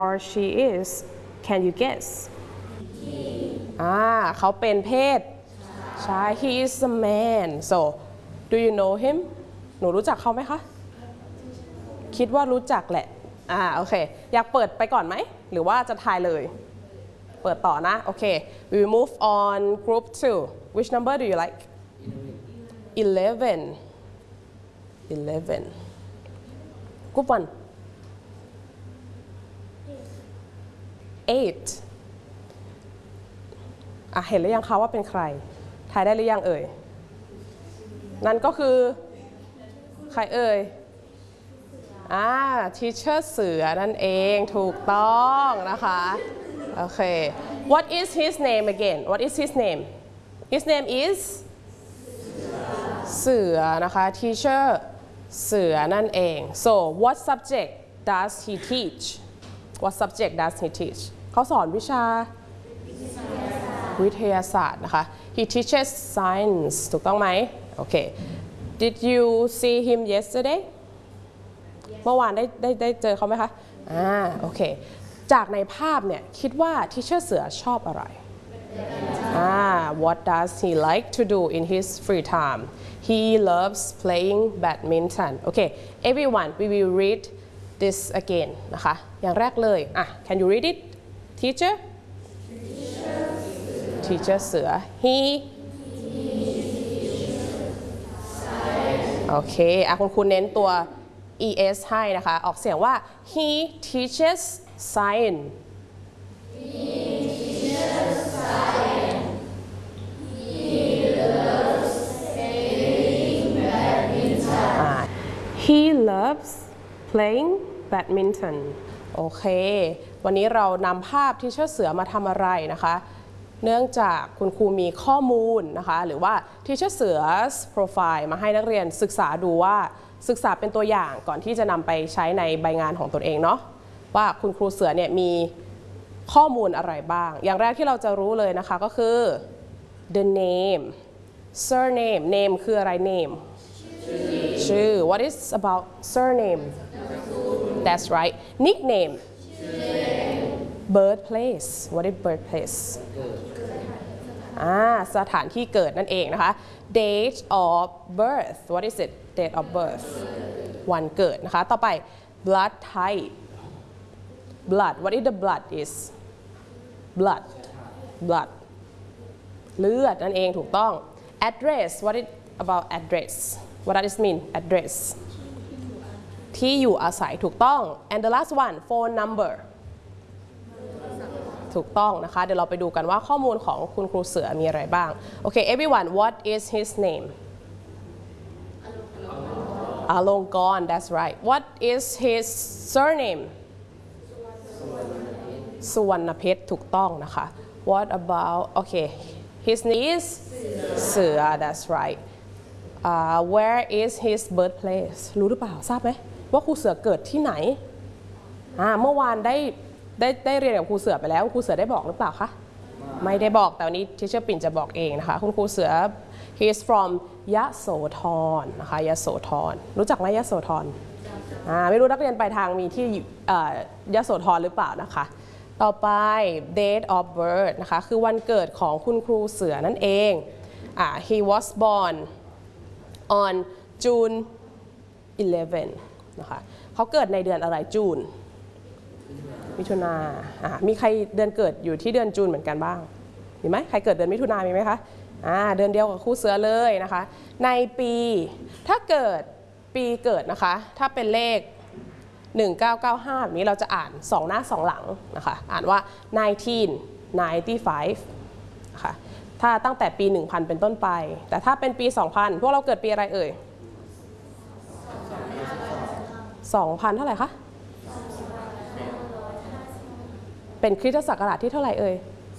or she is can you guess เขาเป็นเพศชาย he is a man so do you know him หนูรู้จักเขาไหมคะคิดว่ารู้จักแหละโอเคอยากเปิดไปก่อนไหมหรือว่าจะทายเลยเปิดต่อนะโอเค we will move on group 2 which number do you like 11 group 1 8เห็นหรือยังคะว่าเป็นใครทายได้หรือยังเอ่ยนั่นก็คือใครเอ่ยteacher เสือนั่นเองถูกต้องนะคะโอเค what is his name again what is his name his name is เสือนะคะ teacher เสือนั่นเอง so what subject does he teach what subject does he teach เขาสอนวิชาวิทยาศาสตร์นะคะ he teaches science ถูกต้องไหมโอเค did you see him yesterday เมื่อวานได้เจอเขาไหมคะโอเคจากในภาพเนี่ยคิดว่า teacher เสือชอบอะไรwhat does he like to do in his free time he loves playing badminton okay everyone we will read this again นะคะอย่างแรกเลยcan you read it teacher เสือ he โอเคคุณครูเน้นตัว es ให้นะคะออกเสียงว่า he teaches science he loves playing badminton โอเควันนี้เรานำภาพที่เสือมาทำอะไรนะคะเนื่องจากคุณครูมีข้อมูลนะคะหรือว่าที่เสือ profile มาให้นักเรียนศึกษาดูว่าศึกษาเป็นตัวอย่างก่อนที่จะนำไปใช้ในใบงานของตนเองเนาะว่าคุณครูเสือเนี่ยมีข้อมูลอะไรบ้างอย่างแรกที่เราจะรู้เลยนะคะก็คือ the name surname name คืออะไร name ชื่อ what is about surname that's right nickname birthplace what is birthplace สถานที่เกิดนั่นเองนะคะ date of birth what is it date of birth วันเกิดนะคะต่อไป blood type blood what is the blood is blood เลือดนั่นเองถูกต้อง address what is about address what does it mean address ที่อยู่อาศัยถูกต้อง and the last one phone number ถูกต้องนะคะเดี๋ยวเราไปดูกันว่าข้อมูลของคุณครูเสือมีอะไรบ้างโอเค everyone what is his name Alongkorn that's right what is his surname สุวรรณเพชรถูกต้องนะคะ what about okay his name is เสือ that's right where is his birthplace รู้หรือเปล่าทราบไหมว่าครูเสือเกิดที่ไหนเมื่อวานได้เรียนกับครูเสือไปแล้วครูเสือได้บอกหรือเปล่าคะไม่ได้บอกแต่วันนี้ทิเชอร์ปิ่นจะบอกเองนะคะคุณครูเสือ he is from ยะโสธรนะคะยะโสธรรู้จักไหมยะโสธรไม่รู้นักเรียนปลายทางมีที่ยะโสธรหรือเปล่านะคะต่อไป date of birth นะคะคือวันเกิดของคุณครูเสือนั่นเองhe was born on June 11นะคะเขาเกิดในเดือนอะไรจูนมิถุนามีใครเดือนเกิดอยู่ที่เดือนจูนเหมือนกันบ้างมีไหมใครเกิดเดือนมิถุนามีไหมคะเดือนเดียวกับครูเสือเลยนะคะในปีถ้าเกิดปีเกิดนะคะถ้าเป็นเลข1995แบบนี้เราจะอ่าน2หน้า2หลังนะคะอ่านว่า1995นะคะถ้าตั้งแต่ปี1000เป็นต้นไปแต่ถ้าเป็นปี2000พวกเราเกิดปีอะไรเอ่ย2000เท่าไหร่คะเป็นคริสตศักราชที่เท่าไหร่เอ่ย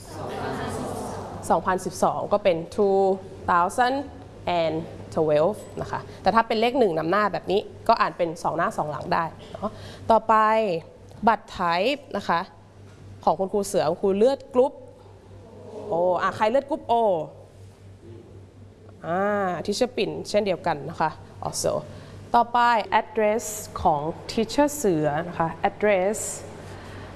2012ก็เป็น2012นะคะแต่ถ้าเป็นเลข1นำหน้าแบบนี้ก็อ่านเป็น2หน้า2หลังได้เนาะต่อไปบัตรไทป์นะคะของคุณครูเสือคุณครูเลือดกรุ๊ปโอใครเลือดกรุ๊ปโอทิเชอร์ปิ่นเช่นเดียวกันนะคะ also ต่อไป address ของ teacher เสือนะคะ address